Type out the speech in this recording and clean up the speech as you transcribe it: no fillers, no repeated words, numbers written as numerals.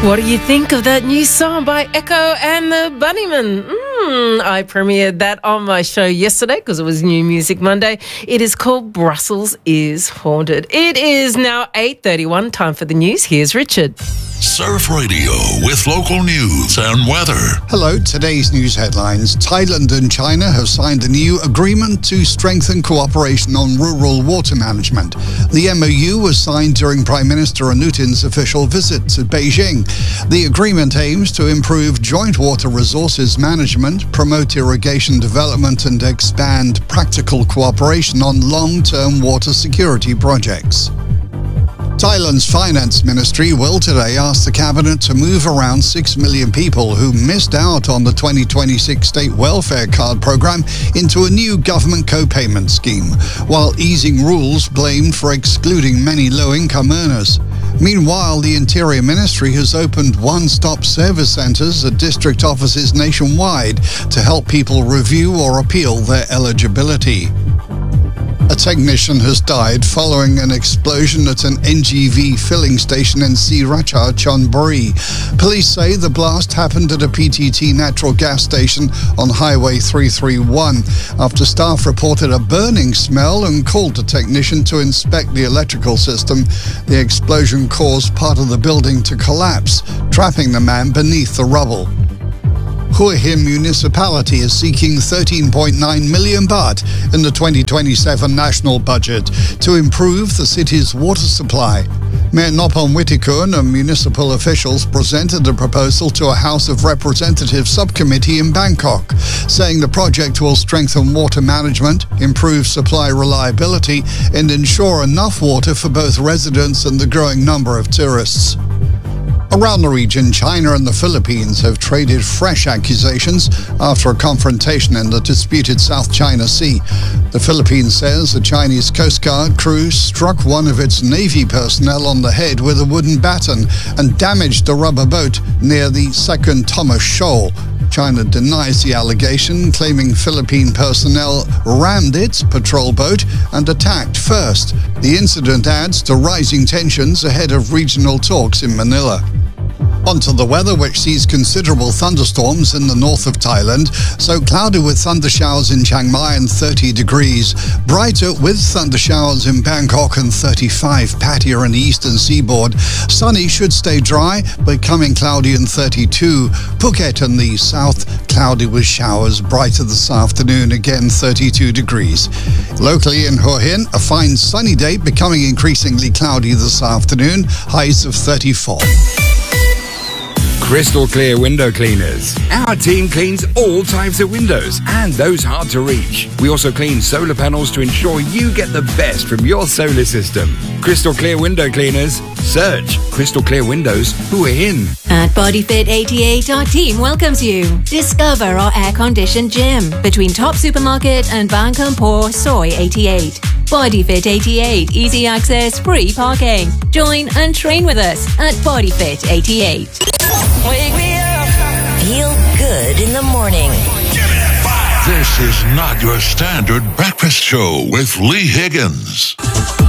What do you think of that new song by Echo and the Bunnymen? I premiered that on my show yesterday because it was New Music Monday. It is called Brussels is Haunted. It is now 8:31, time for the news. Here's Richard. Surf Radio with local news and weather. Hello, today's news headlines. Thailand and China have signed a new agreement to strengthen cooperation on rural water management. The MOU was signed during Prime Minister Anutin's official visit to Beijing. The agreement aims to improve joint water resources management, promote irrigation development and expand practical cooperation on long-term water security projects. Thailand's finance ministry will today ask the cabinet to move around 6 million people who missed out on the 2026 state welfare card program into a new government co-payment scheme, while easing rules blamed for excluding many low-income earners. Meanwhile, the Interior Ministry has opened one-stop service centres at district offices nationwide to help people review or appeal their eligibility. A technician has died following an explosion at an NGV filling station in Sriracha, Chonburi. Police say the blast happened at a PTT natural gas station on Highway 331 after staff reported a burning smell and called a technician to inspect the electrical system. The explosion caused part of the building to collapse, trapping the man beneath the rubble. Hua Hin Municipality is seeking 13.9 million baht in the 2027 national budget to improve the city's water supply. Mayor Noppon Wittikun and municipal officials presented the proposal to a House of Representatives subcommittee in Bangkok, saying the project will strengthen water management, improve supply reliability, and ensure enough water for both residents and the growing number of tourists. Around the region, China and the Philippines have traded fresh accusations after a confrontation in the disputed South China Sea. The Philippines says the Chinese Coast Guard crew struck one of its Navy personnel on the head with a wooden baton and damaged a rubber boat near the Second Thomas Shoal. China denies the allegation, claiming Philippine personnel rammed its patrol boat and attacked first. The incident adds to rising tensions ahead of regional talks in Manila. Onto the weather, which sees considerable thunderstorms in the north of Thailand. So cloudy with thundershowers in Chiang Mai and 30 degrees. Brighter with thundershowers in Bangkok and 35 Pattaya and the eastern seaboard. Sunny should stay dry, becoming cloudy and 32. Phuket and the south, cloudy with showers. Brighter this afternoon, again 32 degrees. Locally in Hua Hin, a fine sunny day, becoming increasingly cloudy this afternoon. Highs of 34. Crystal Clear Window Cleaners. Our team cleans all types of windows and those hard to reach. We also clean solar panels to ensure you get the best from your solar system. Crystal Clear Window Cleaners. Search Crystal Clear Windows Hua Hin. At BodyFit 88, our team welcomes you. Discover our air-conditioned gym between Top Supermarket and Bang Kampor Soy 88. BodyFit 88, easy access, free parking. Join and train with us at BodyFit 88. Wake me up. Feel good in the morning. Give me that fire. This is not your standard breakfast show with Lee Higgins.